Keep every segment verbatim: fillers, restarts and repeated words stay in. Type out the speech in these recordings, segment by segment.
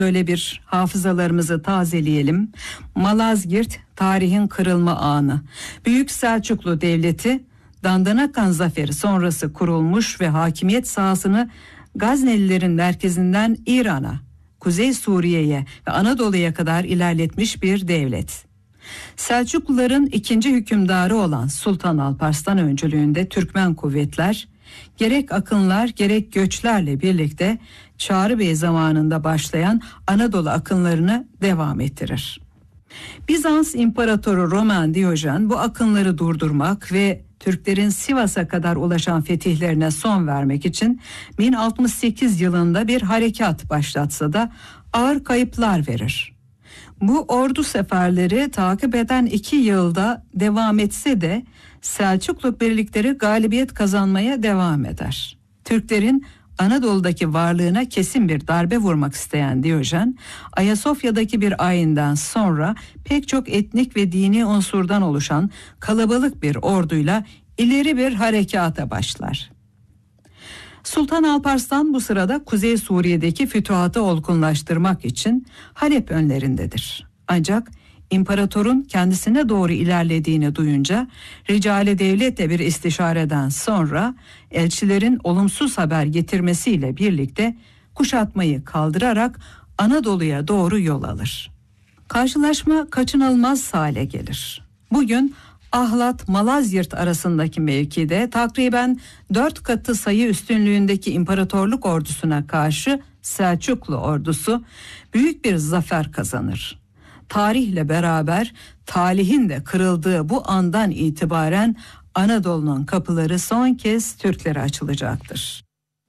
Böyle bir hafızalarımızı tazeleyelim. Malazgirt tarihin kırılma anı. Büyük Selçuklu Devleti Dandanakan Zaferi sonrası kurulmuş ve hakimiyet sahasını Gaznelilerin merkezinden İran'a, Kuzey Suriye'ye ve Anadolu'ya kadar ilerletmiş bir devlet. Selçukluların ikinci hükümdarı olan Sultan Alparslan öncülüğünde Türkmen kuvvetler gerek akınlar gerek göçlerle birlikte Çağrı Bey zamanında başlayan Anadolu akınlarını devam ettirir. Bizans İmparatoru Roman Diyojen bu akınları durdurmak ve Türklerin Sivas'a kadar ulaşan fetihlerine son vermek için bin altmış sekiz yılında bir harekat başlatsa da ağır kayıplar verir. Bu ordu seferleri takip eden iki yılda devam etse de Selçuklu birlikleri galibiyet kazanmaya devam eder. Türklerin Anadolu'daki varlığına kesin bir darbe vurmak isteyen Diyojen, Ayasofya'daki bir ayinden sonra pek çok etnik ve dini unsurdan oluşan kalabalık bir orduyla ileri bir harekata başlar. Sultan Alparslan bu sırada Kuzey Suriye'deki fütuhatı olgunlaştırmak için Halep önlerindedir. Ancak İmparatorun kendisine doğru ilerlediğini duyunca Ricale Devlet'le bir istişareden sonra elçilerin olumsuz haber getirmesiyle birlikte kuşatmayı kaldırarak Anadolu'ya doğru yol alır. Karşılaşma kaçınılmaz hale gelir. Bugün Ahlat Malazgirt arasındaki mevkide takriben dört katı sayı üstünlüğündeki imparatorluk ordusuna karşı Selçuklu ordusu büyük bir zafer kazanır. Tarihle beraber talihin de kırıldığı bu andan itibaren Anadolu'nun kapıları son kez Türklere açılacaktır.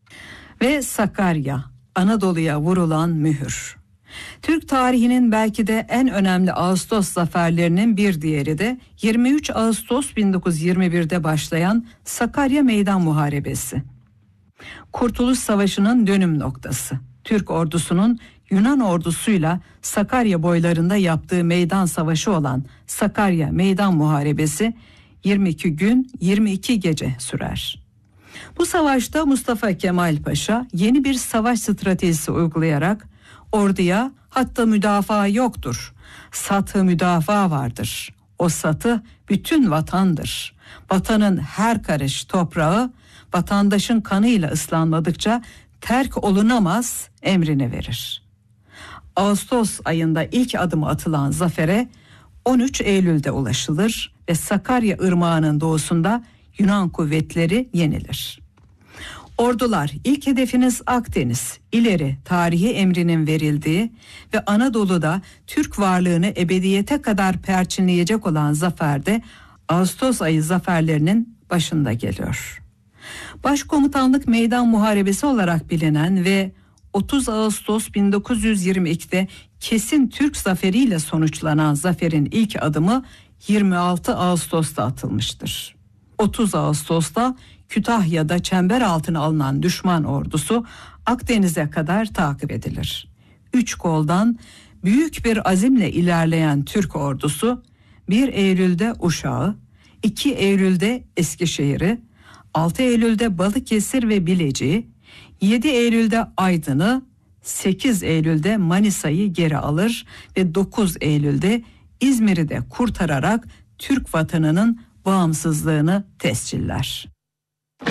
Ve Sakarya, Anadolu'ya vurulan mühür. Türk tarihinin belki de en önemli Ağustos zaferlerinin bir diğeri de yirmi üç Ağustos bin dokuz yüz yirmi bir'de başlayan Sakarya Meydan Muharebesi. Kurtuluş Savaşı'nın dönüm noktası. Türk ordusunun Yunan ordusuyla Sakarya boylarında yaptığı meydan savaşı olan Sakarya Meydan Muharebesi yirmi iki gün yirmi iki gece sürer. Bu savaşta Mustafa Kemal Paşa yeni bir savaş stratejisi uygulayarak orduya hatta müdafaa yoktur, satı müdafaa vardır. O satı bütün vatandır. Vatanın her karış toprağı vatandaşın kanıyla ıslanmadıkça terk olunamaz emrini verir. Ağustos ayında ilk adımı atılan zafere on üç Eylül'de ulaşılır ve Sakarya Irmağı'nın doğusunda Yunan kuvvetleri yenilir. Ordular ilk hedefiniz Akdeniz, ileri tarihi emrinin verildiği ve Anadolu'da Türk varlığını ebediyete kadar perçinleyecek olan zaferde Ağustos ayı zaferlerinin başında geliyor. Başkomutanlık Meydan Muharebesi olarak bilinen ve otuz Ağustos bin dokuz yüz yirmi iki'de kesin Türk zaferiyle sonuçlanan zaferin ilk adımı yirmi altı Ağustos'ta atılmıştır. otuz Ağustos'ta Kütahya'da çember altına alınan düşman ordusu Akdeniz'e kadar takip edilir. Üç koldan büyük bir azimle ilerleyen Türk ordusu bir Eylül'de Uşak'ı, iki Eylül'de Eskişehir'i, altı Eylül'de Balıkesir ve Bilecik'i, yedi Eylül'de Aydın'ı, sekiz Eylül'de Manisa'yı geri alır ve dokuz Eylül'de İzmir'i de kurtararak Türk vatanının bağımsızlığını tesciller.